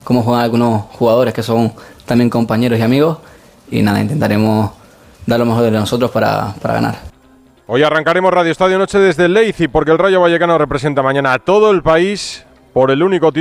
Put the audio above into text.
cómo juegan algunos jugadores que son también compañeros y amigos. Y nada, intentaremos dar lo mejor de nosotros para ganar. Hoy arrancaremos Radio Estadio Noche desde Leipzig porque el Rayo Vallecano representa mañana a todo el país por el único título